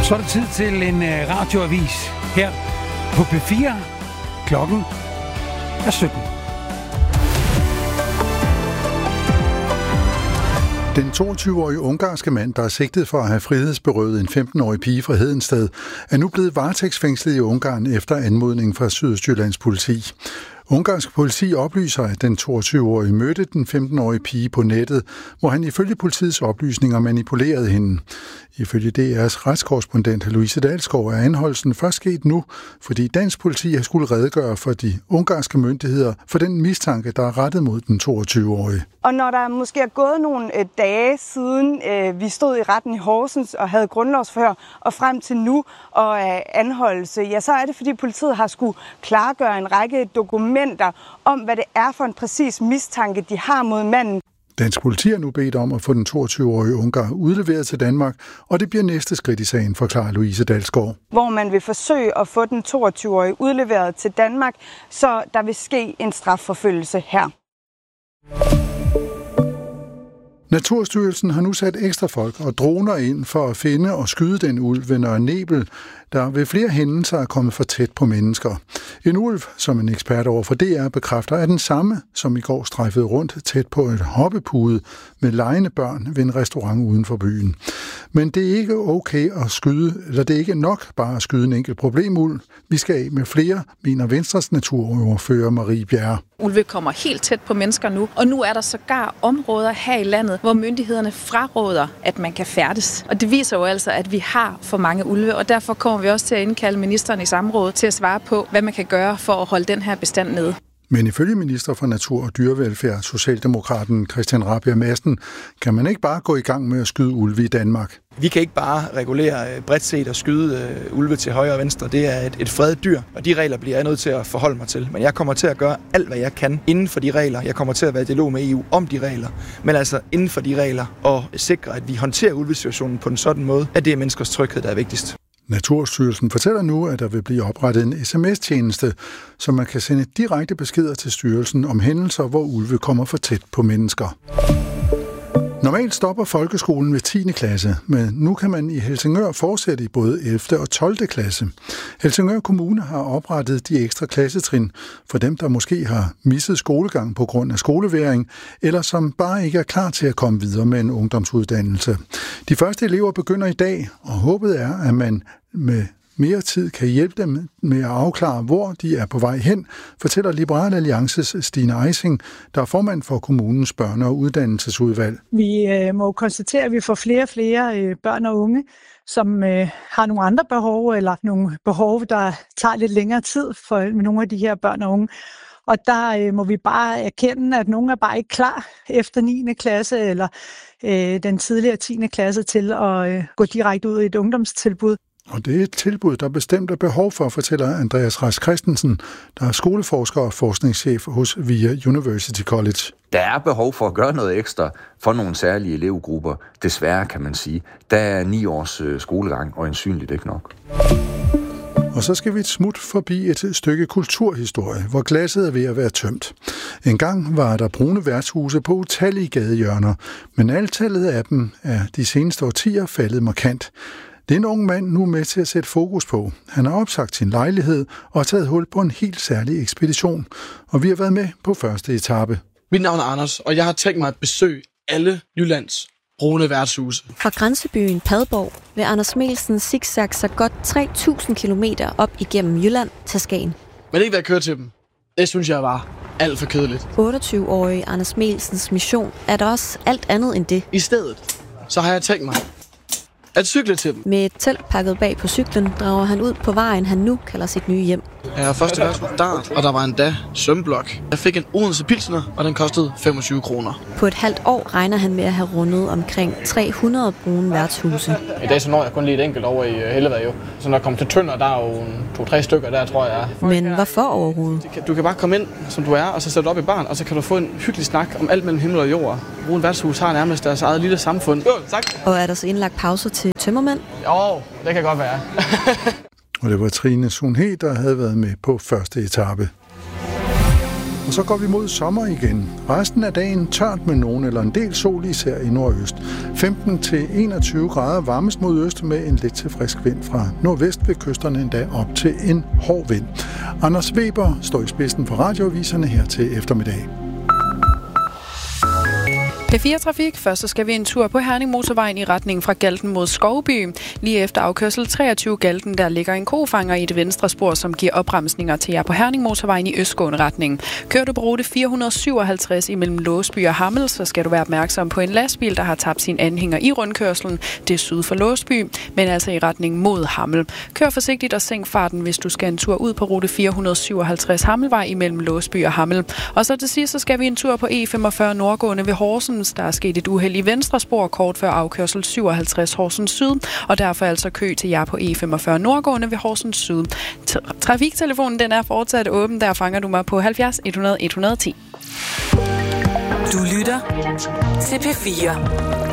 Så er det tid til en radioavis her på P4. Klokken er 17. Den 22-årige ungarske mand, der er sigtet for at have frihedsberøvet en 15-årig pige fra Hedensted, er nu blevet varetægtsfængslet i Ungarn efter anmodning fra Sydøstjyllands politi. Ungarsk politi oplyser, at den 22-årige mødte den 15-årige pige på nettet, hvor han ifølge politiets oplysninger manipulerede hende. Ifølge DR's retskorrespondent Louise Dalsgaard er anholdelsen først sket nu, fordi dansk politi har skulle redegøre for de ungarske myndigheder for den mistanke, der er rettet mod den 22-årige. Og når der måske er gået nogle dage siden vi stod i retten i Horsens og havde grundlovsforhør, og frem til nu og anholdelse, ja, så er det, fordi politiet har skulle klargøre en række dokumenter om, hvad det er for en præcis mistanke, de har mod manden. Dansk politi er nu bedt om at få den 22-årige ungar udleveret til Danmark, og det bliver næste skridt i sagen, forklarer Louise Dalsgaard. Hvor man vil forsøge at få den 22-årige udleveret til Danmark, så der vil ske en strafforfølgelse her. Naturstyrelsen har nu sat ekstra folk og droner ind for at finde og skyde den ulv ved Nørre Nebel, der ved flere hændelser er kommet for tæt på mennesker. En ulv, som en ekspert over for DR bekræfter, er den samme, som i går strejfede rundt tæt på et hoppepude med legende børn ved en restaurant uden for byen. Men det er ikke okay at skyde, eller det er ikke nok bare at skyde en enkelt problemulv. Vi skal af med flere, mener Venstres naturordfører Marie Bjerre. Ulve kommer helt tæt på mennesker nu, og nu er der sågar områder her i landet, hvor myndighederne fraråder, at man kan færdes. Og det viser jo altså, at vi har for mange ulve, og derfor kommer vi også til at indkalde ministeren i samråd til at svare på, hvad man kan gøre for at holde den her bestand nede. Men ifølge minister for Natur og Dyrevelfærd, Socialdemokraten Christian Rabjerg Madsen, kan man ikke bare gå i gang med at skyde ulve i Danmark. Vi kan ikke bare regulere bredt set og skyde ulve til højre og venstre. Det er et fredet dyr, og de regler bliver jeg nødt til at forholde mig til. Men jeg kommer til at gøre alt, hvad jeg kan inden for de regler. Jeg kommer til at være i dialog med EU om de regler, men altså inden for de regler og sikre, at vi håndterer ulvesituationen på en sådan måde, at det er menneskers tryghed, der er vigtigst. Naturstyrelsen fortæller nu, at der vil blive oprettet en sms-tjeneste, så man kan sende direkte beskeder til styrelsen om hændelser, hvor ulve kommer for tæt på mennesker. Normalt stopper folkeskolen ved 10. klasse, men nu kan man i Helsingør fortsætte i både 11. og 12. klasse. Helsingør Kommune har oprettet de ekstra klassetrin for dem, der måske har misset skolegang på grund af skoleværing, eller som bare ikke er klar til at komme videre med en ungdomsuddannelse. De første elever begynder i dag, og håbet er, at man med mere tid kan hjælpe dem med at afklare, hvor de er på vej hen, fortæller Liberal Alliances Stine Eising, der er formand for kommunens børne- og uddannelsesudvalg. Vi må konstatere, at vi får flere og flere børn og unge, som har nogle andre behov, eller nogle behov, der tager lidt længere tid for nogle af de her børn og unge. Og der må vi bare erkende, at nogle er bare ikke klar efter 9. klasse eller den tidligere 10. klasse til at gå direkte ud i et ungdomstilbud. Og det er et tilbud, der bestemt er behov for, fortæller Andreas Rask Christensen, der er skoleforsker og forskningschef hos VIA University College. Der er behov for at gøre noget ekstra for nogle særlige elevgrupper. Desværre kan man sige. Der er 9 års skolegang og øjensynligt ikke nok. Og så skal vi et smut forbi et stykke kulturhistorie, hvor glasset er ved at være tømt. En gang var der brune værtshuse på utallige gadehjørner, men antallet af dem er de seneste årtier faldet markant. Det er en ung mand nu med til at sætte fokus på. Han har opsagt sin lejlighed og har taget hul på en helt særlig ekspedition. Og vi har været med på første etape. Mit navn er Anders, og jeg har tænkt mig at besøge alle Jyllands brune værtshuse. Fra grænsebyen Padborg vil Anders Melsen zigzag sig godt 3.000 kilometer op igennem Jylland til Skagen. Men ikke hvad jeg kører til dem. Det synes jeg var alt for kedeligt. 28-årige Anders Melsens mission er der også alt andet end det. I stedet så har jeg tænkt mig at cykle til dem. Med et telt pakket bag på cyklen drager han ud på vejen, han nu kalder sit nye hjem. Jeg har første værtshus Dart, og der var endda sømblok. Jeg fik en Odense Pilsner, og den kostede 25 kroner. På et halvt år regner han med at have rundet omkring 300 brune værtshuse. I dag så når jeg kun lige et enkelt over i Hellevad jo. Så når jeg kommer til Tønder, der er jo 2-3 stykker der, tror jeg. Men hvorfor overhovedet? Du kan bare komme ind, som du er, og så sætte op i baren, og så kan du få en hyggelig snak om alt mellem himmel og jord. Brune værtshus har nærmest deres eget lille samfund. Jo, tak. Og er der så indlagt pauser til tømmermænd? Jo, det kan godt være. Og det var Trine Sunhe, der havde været med på første etape. Og så går vi mod sommer igen. Resten af dagen tørt med nogen eller en del sol, især i nordøst. 15-21 grader varmest mod øst med en lidt til frisk vind fra nordvest ved kysterne endda op til en hård vind. Anders Weber står i spidsen for radioaviserne her til eftermiddag. P4 Trafik. Først så skal vi en tur på Herning Motorvejen i retning fra Galten mod Skovby. Lige efter afkørsel 23 Galten, der ligger en kofanger i det venstre spor, som giver opbremsninger til jer på Herning Motorvejen i østgående retning. Kører du på rute 457 imellem Låsby og Hammel, så skal du være opmærksom på en lastbil, der har tabt sin anhænger i rundkørslen. Det er syd for Låsby, men altså i retning mod Hammel. Kør forsigtigt og sænk farten, hvis du skal en tur ud på rute 457 Hammelvej imellem Låsby og Hammel. Og så til sidst, så skal vi en tur på E45 nordgående ved Horsens. Der er sket et uheld i venstre spor kort før afkørsel 57 Horsens Syd, og derfor altså kø til jer på E45 nordgående ved Horsens Syd. Trafiktelefonen den er fortsat åben, der fanger du mig på 70 100 110. Du lytter til P4.